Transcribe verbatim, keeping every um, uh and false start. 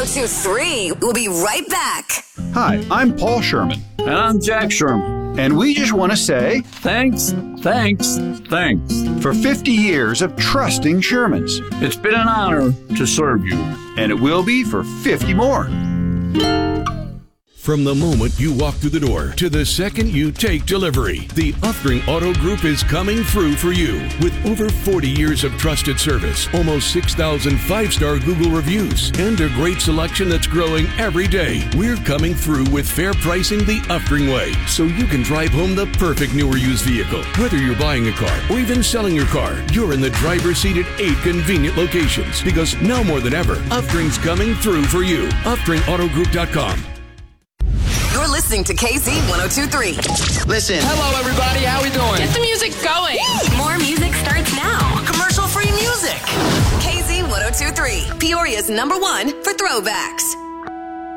oh two three. We'll be right back. Hi, I'm Paul Sherman. And I'm Jack Sherman. And we just want to say thanks, thanks, thanks for fifty years of trusting Shermans. It's been an honor to serve you. And it will be for fifty more. From the moment you walk through the door to the second you take delivery, the Uffring Auto Group is coming through for you. With over forty years of trusted service, almost six thousand five-star Google reviews, and a great selection that's growing every day, we're coming through with fair pricing the Uffring way, so you can drive home the perfect new or used vehicle. Whether you're buying a car or even selling your car, you're in the driver's seat at eight convenient locations, because now more than ever, Uffring's coming through for you. Uffring Auto Group dot com. You're listening to K Z ten twenty-three. Listen. Hello, everybody. How we doing? Get the music going. More music starts now. Commercial-free music. K Z ten twenty-three. Peoria's number one for throwbacks.